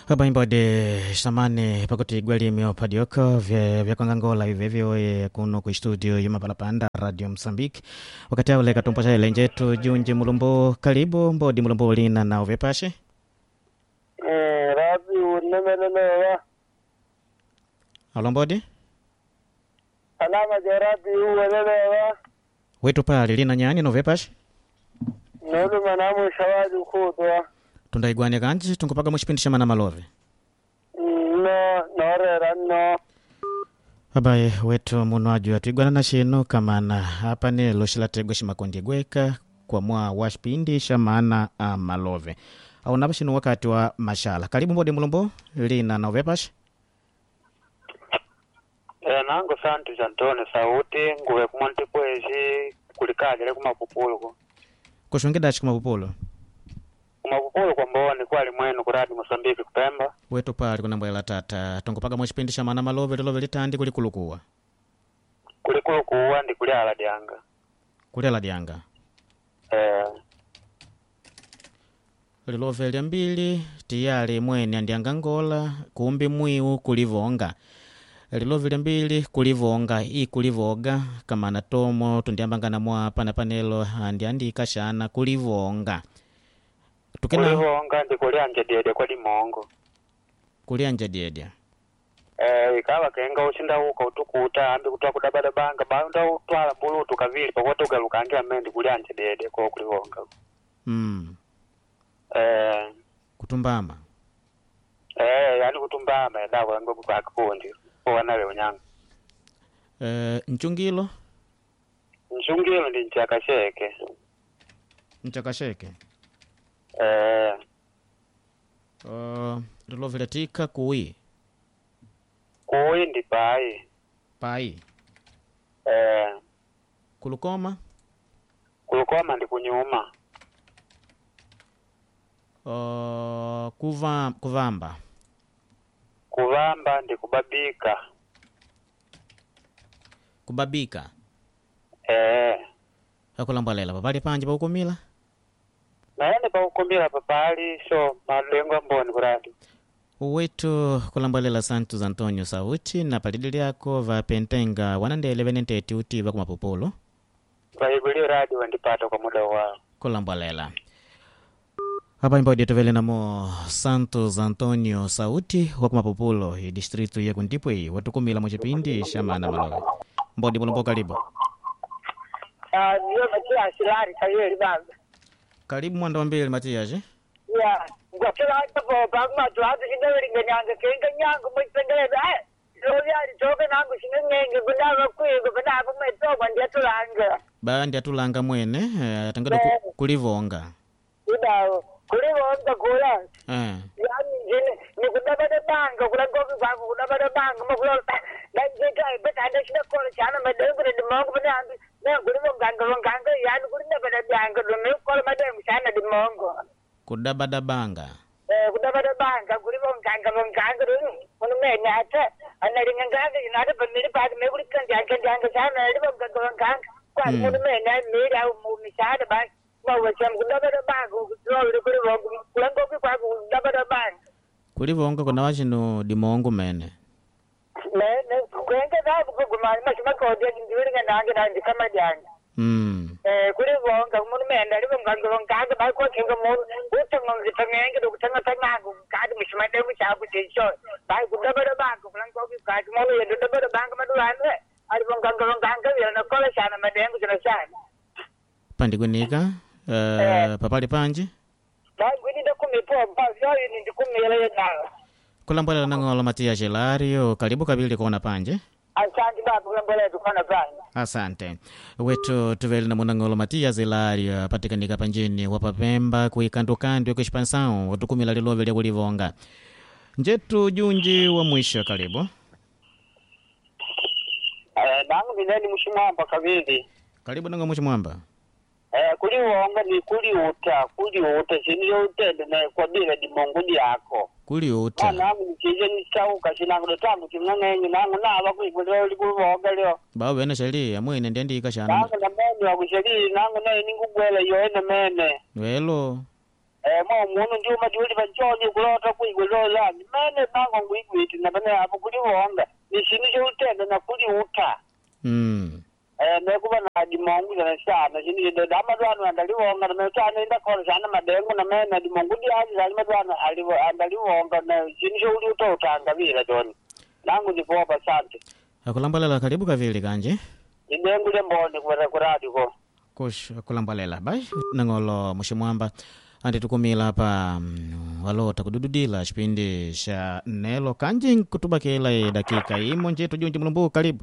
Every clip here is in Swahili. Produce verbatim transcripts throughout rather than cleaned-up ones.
Habaimbo de samane pakoti gweli mio padioko vya vya kongangola hivyo e kuno ku studio yuma palapanda Radio Mozambique. Wakati ule katumpasha lenjetu Junji Mulumbo karibu mbodi Mulumbo lina na uvepashe. Eh rabi unemelelewa. Alombodi? Alama ja rabi uwelelewa. Wetu pale lina nyani no vepashe? Nolu manamu shawadu kutwa. Tundaigwane kanji tunkupaga mushipindisha mana malove. No, no rera no. Habaye wetu munuaju atuigwana na shino kamana hapa ni loshilate shimakondi gweka kwa mwa washipindisha mana uh, malove. Au nabashinu wakati wa mashala. Karibu mbodi Mulumbo lina na uvepash. Eh nango santi Antone sauti nguwe kumonti kwezi kulikagele kumapupulu. Kushungidashi kumapupulu. Kumapupulu kwa mboni kwa limwenu kuradi Mozambique kupemba. Wetu pali kuna mbwela tata. Tunkupaga mwishipindisha mana malove lilove litandi kulikulukuwa. Kulikulukuwa ndi kulia ala dianga. Kulia ala dianga. Eh. Lilove lia mbili tiyali mwene andianga ngola kumbi mwiu kulivonga. Lilove lia mbili kulivonga i kulivoga kama na tomo tundiambanga na mwa pana panelo andiandika shana kulivonga. Tukena kulivonga ndi kulia njadiede kwa limongo. Kulia njadiede. Eh ikawa kenga ushinda huko utukuta ambi kutoa kudabada banga baunda utwala bulu tukavili pakote ugalukangia mendi kulia njadiede kwa kulivonga. Mm. Eh kutumbama. Eh yani kutumbama dawa ngo kwa kundi. Kwa nawe unyanga. Eh nchungilo? Nchungilo ndi nchakasheke. Nchakasheke. Eh uh lilove tika kui. Kui ndi pai. Pai. Eh kulukoma? Kulukoma ndi kunyuma. Uh, kuva, kuvamba. Kuvamba ndi kubabika. Kubabika. Eh. Hakulambalela papali panje pa ukumila? Naende pa ukumila papali so malengo mboni kuradi. Uwetu kulambalela Santos Antonio Sauti na palidili yako va pentenga wanande eleven thirty utiva kumapopolo. Vaibuli radi wandipata kwa muda wao. Kulambalela. Hapa mbodi tuvele na mo Santos Antonio Sauti wa kumapopolo i distritu ya Kuntipwe watukumila mchipindi shamana malowe. Mbodi Mulumbo karibu. Ah, niyo matia silari kayeli baba. Karibu mwanda mbili Matiaje. Ya, ngokela hapo baba tuazi kinaweli nganyanga kenga nyanga mwisengele eh. Roya litoka nangu shinenge kudawa kuigo bana kwa meto ndia tulanga. Ba ndia tulanga mwene atangado ku, kulivonga. Kudawa kulivonga kula. Eh. Yani jini ni kudabada banga kula gobi kwangu kudabada banga makula ndajeka beta anda shida kola chana madengo ndi mongo bana andi na kulivonga nganga yani kulidabada banga ndo kola madengo chana ndi mongo. Kudabada banga. Eh kudabada banga kulivonga nganga ndo ono menya ata analinga nganga inada pamili pa me kulikanja nganga chana ndibonga nganga kwa ono menya mira mu misada ba mawe chama kudabada banga kudro kulivonga kulango kwa kudabada banga. Kulivonga kuna wachino dimongo mene. Ne ne kwenga dabu kugumana mashima kodi ndiwiringa nange nange kama janga. Mm. Eh kulivonga umuntu menda libonga ngonga ba ko kinga umuntu utonga ngitangenge dokutanga tangago kadi mashima debu chabu techo. Ba kudabada banga kulango kadi umuntu yendo dabada banga madulane alibonga ngonga yana kola sana madengo jina sana. Pandigunika uh, papali panje. Ba gwini dokumipo ba yo ni ndikumela yana. Kulambolela nangola Matiaje Lario karibu kabili kona panje. Asante baba kulambolela tukona panje. Asante. Wetu tuveli na munangolo Matiaje Lario patikanika panjini wapapemba kuikandukandi kuispansao watukumila lilove lya kulivonga. Njetu Junji wa mwisho karibu. Eh nangu bineni mshimamba kabili. Karibu nango mshimamba. Eh kuliwonga ni kuliuta kuliuta siniyo utende na kwa bila dimongo yako. Kuliuta. Nangu nikije nisauka sinangu tangu kimnanenge nangu naba kuikuleo likuwoga leo. Ba wena shali amwene ndiandika shana. Nangu na mene wa kushali nangu na ningugwela yo ene mene. Welo. eh mo munu ndio majuli banchoni kulota kuigolola mene bango ngwigwiti na bane hapo kuli wonga ni shinisho utenda na kuli uta mm eh ne kuba na dimongu na sana shini de dama dwanu andali wonga na sana inda kwa sana madengo na mene dimongu di haji sana dwanu aliwo andali wonga na shinisho uli uta utanga vile don nangu ni kwa asante akulambalela karibu kavili kanje indengu le mbonde kwa kuradi ko kush akulambalela bai nangolo mushimwamba andi tukumila hapa mm, walota kudududila chipindi cha nelo kanji kutubakela dakika imo njetu junji mulumbu karibu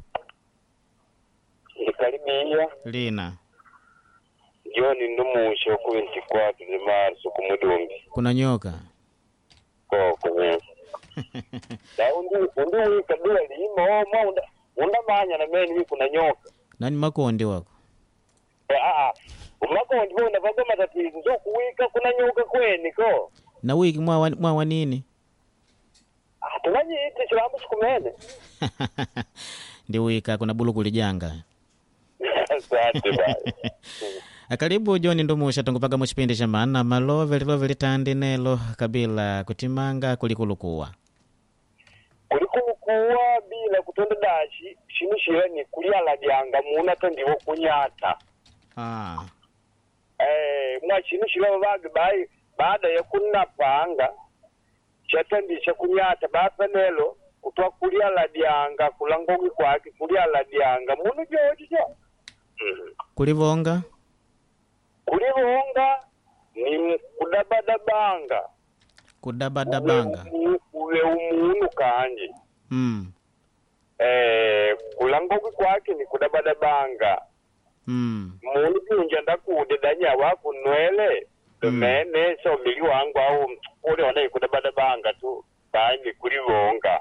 ikaribia lina Joni Ndumusho ku twenty-four de março ku Mudumbi kuna nyoka koko ne da undu undu kadua limo mo unda unda manya na meni kuna nyoka nani makonde wako eh a a umakonde bona bago matatizo zo kuwika kuna nyoka kweni ko na wiki mwa mwa wa nini ah tumanyi ite chilambo sikumene ndi wika kuna bulu kulijanga asante bye akaribu John Ndumusha tungupaga muchipindi cha maana malove lilove litandi nelo kabila kutimanga kulikulukuwa kulikulukuwa bila kutonda dashi shimishira ni kuliala dyanga muna tandiwo kunyata ah eh mwa shimishira bagi bai baada ya kunapanga chatandisha kunyata bapanelo kutwa kuliala dyanga kulangogi kwaki kuliala dyanga munu joji jo mm. kulivonga kulivonga ni kudabadabanga kudabadabanga uwe umunu kanje mm eh kulangogi kwake ni kudabadabanga mm munu kunja ndakude danya wako nwele domene mm. so mili wangu au ule wana kudabadabanga tu bangi kulivonga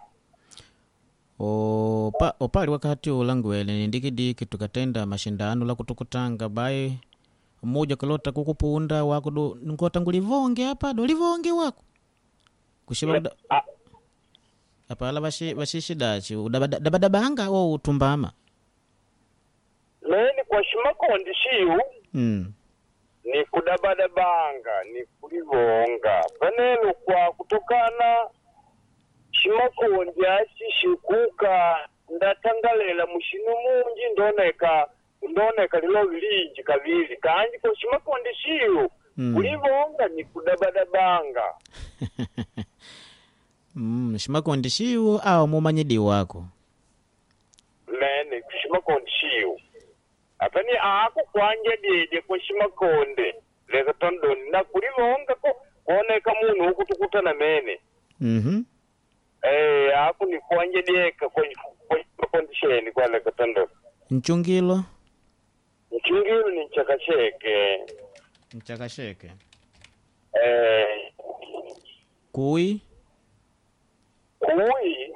opa opali wakati ulangwele ni ndikidiki tukatenda mashindano la kutukutanga bai mmoja kalota kukupunda wako do ngota ngulivonge hapa do livonge wako kushiba da hapa ala bashi bashishidachi udabadabanga au utumbama neni kwa shimakondi shiu mm ni kudabadabanga ni kulivonga panelo kwa kutokana shimakondi achi shikuka ndatangalela mushinu munji ndoneka ndoneka lilo vilinji kavili kanji kwa shimakondi shiu mm. kulivonga ni kudabadabanga mm shimakondi shiu au mumanyidi wako nene shimakondi shiu apani ako kwanje dede kwa shimakonde leza tondoni na kulivonga ko kuoneka munu huku tukutana mene mhm eh ako ni kwanje deka kwa shimakondi sheni kwa leza tondoni nchungilo nchungilo ni nchakasheke nchakasheke eh kui kui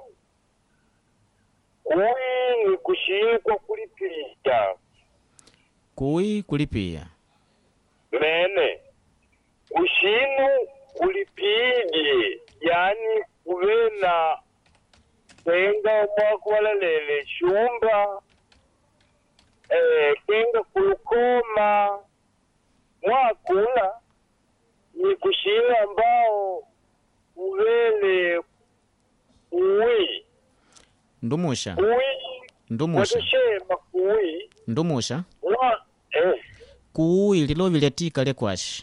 kui ni kushikwa kulipia kui kulipia nene kushinu kulipige yani kuvena kenga mwako walalele shumba eh kenga kulukoma mwakula ni kushinu ambao uvele kui Ndumusha kui Ndumusha watushema kui Ndumusha wa eh kui lilovi lyatika lekwashi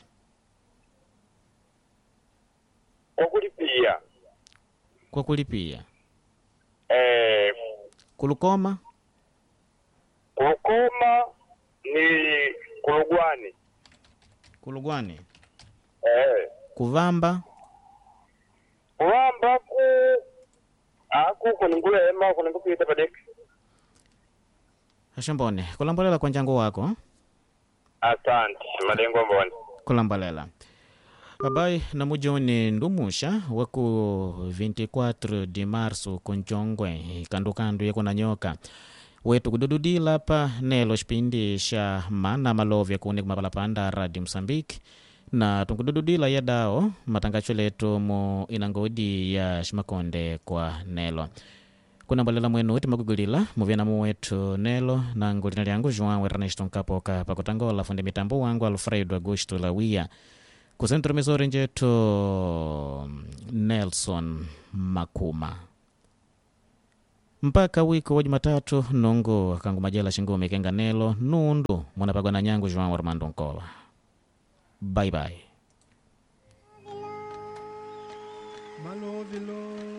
kwa kulipia kwa kulipia eh kulukoma kulukoma ni kulugwani kulugwani eh kuvamba kuvamba ku aku kuningulema kuningupita padeki ashambone kulambalela kwa njango wako asante malengo mboni kulambalela babai na mujoni Ndumusha waku twenty-four de março kunjongwe kandu kandu yako na nyoka wetu kudududila pa nelo chipindi cha mana malovya kune kumapalapanda Radio Msambiki na tungudududila ya dao matangacho letu mu inangodi ya shimakonde kwa nelo kuna mbalela mwenu wetu magugulila muvyana muwetu nelo na ngulina lyangu João Ernesto Nkapoka pakutangola fundi mitambo wangu Alfredo Augusto Lawia kusentro misori njeto Nelson Makuma. Mpaka wiko wa Jumatatu nungu kangu majela shingumi kenganelo nundu mwanapagwa na nyangu João Armando Nkola. Bye bye. Malovilo